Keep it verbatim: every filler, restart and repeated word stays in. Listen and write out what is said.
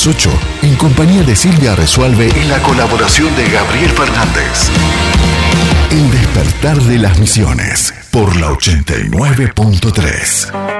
ocho, en compañía de Silvia Resuelve y la colaboración de Gabriel Fernández. El despertar de las misiones, por la ochenta y nueve punto tres.